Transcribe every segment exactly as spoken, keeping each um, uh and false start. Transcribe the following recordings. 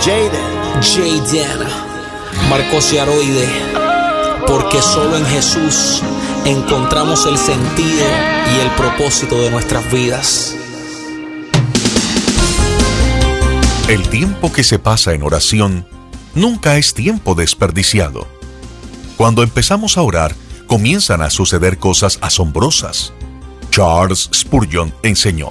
Jaden, Jaden, Marcos y Aroide, porque solo en Jesús encontramos el sentido y el propósito de nuestras vidas. El tiempo que se pasa en oración nunca es tiempo desperdiciado. Cuando empezamos a orar, comienzan a suceder cosas asombrosas. Charles Spurgeon enseñó: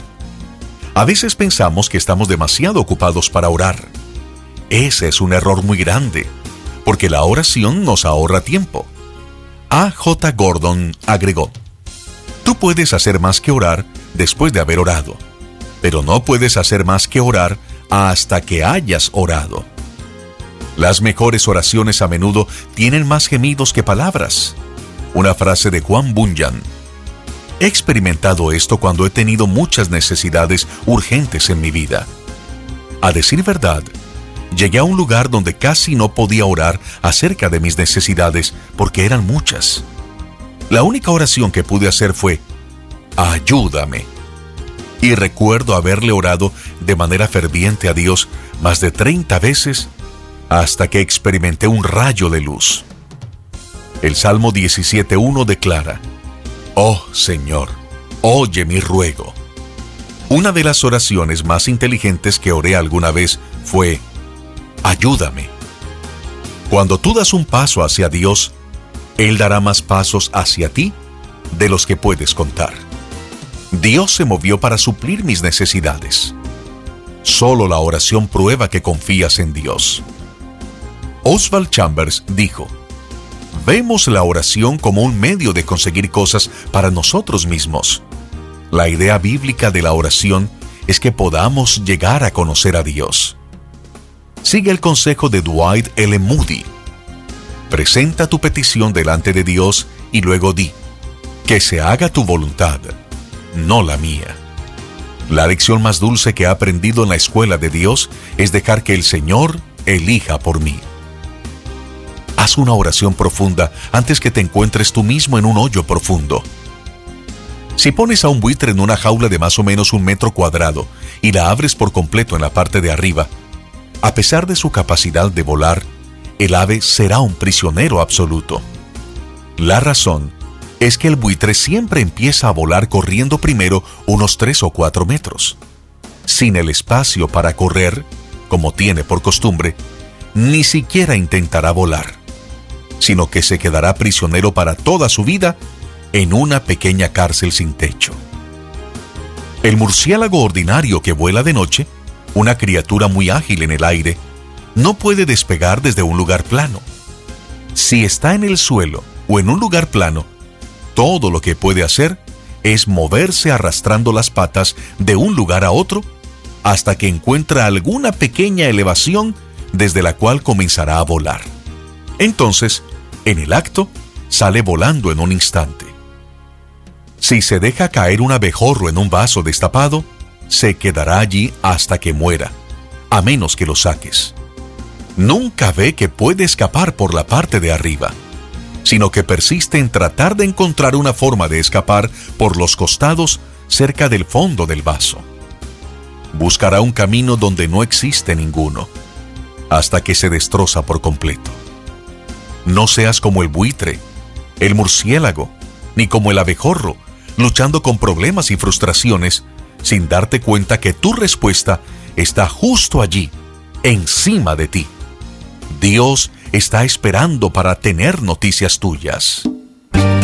a veces pensamos que estamos demasiado ocupados para orar. Ese es un error muy grande, porque la oración nos ahorra tiempo. A J Gordon agregó: tú puedes hacer más que orar después de haber orado, pero no puedes hacer más que orar hasta que hayas orado. Las mejores oraciones a menudo tienen más gemidos que palabras. Una frase de Juan Bunyan: he experimentado esto cuando he tenido muchas necesidades urgentes en mi vida. A decir verdad, llegué a un lugar donde casi no podía orar acerca de mis necesidades porque eran muchas. La única oración que pude hacer fue: ayúdame. Y recuerdo haberle orado de manera ferviente a Dios más de treinta veces hasta que experimenté un rayo de luz. El Salmo diecisiete uno declara: oh Señor, oye mi ruego. Una de las oraciones más inteligentes que oré alguna vez fue: ayúdame. Cuando tú das un paso hacia Dios, Él dará más pasos hacia ti de los que puedes contar. Dios se movió para suplir mis necesidades. Solo la oración prueba que confías en Dios. Oswald Chambers dijo: vemos la oración como un medio de conseguir cosas para nosotros mismos. La idea bíblica de la oración es que podamos llegar a conocer a Dios. Sigue el consejo de Dwight L. Moody: presenta tu petición delante de Dios y luego di: que se haga tu voluntad, no la mía. La lección más dulce que he aprendido en la escuela de Dios es dejar que el Señor elija por mí. Haz una oración profunda antes que te encuentres tú mismo en un hoyo profundo. Si pones a un buitre en una jaula de más o menos un metro cuadrado y la abres por completo en la parte de arriba, a pesar de su capacidad de volar, el ave será un prisionero absoluto. La razón es que el buitre siempre empieza a volar corriendo primero unos tres o cuatro metros. Sin el espacio para correr, como tiene por costumbre, ni siquiera intentará volar, sino que se quedará prisionero para toda su vida en una pequeña cárcel sin techo. El murciélago ordinario que vuela de noche, una criatura muy ágil en el aire, no puede despegar desde un lugar plano. Si está en el suelo o en un lugar plano, todo lo que puede hacer es moverse arrastrando las patas de un lugar a otro hasta que encuentra alguna pequeña elevación desde la cual comenzará a volar. Entonces, en el acto, sale volando en un instante. Si se deja caer un abejorro en un vaso destapado, se quedará allí hasta que muera, a menos que lo saques. Nunca ve que puede escapar por la parte de arriba, sino que persiste en tratar de encontrar una forma de escapar por los costados cerca del fondo del vaso. Buscará un camino donde no existe ninguno, hasta que se destroza por completo. No seas como el buitre, el murciélago, ni como el abejorro, luchando con problemas y frustraciones, sin darte cuenta que tu respuesta está justo allí, encima de ti. Dios está esperando para tener noticias tuyas.